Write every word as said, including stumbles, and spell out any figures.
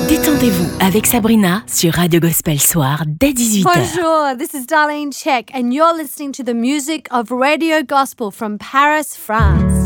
Détendez-vous avec Sabrina sur Radio Gospel Soir dès dix-huit heures. Bonjour, this is Darlene Check and you're listening to the music of Radio Gospel from Paris, France.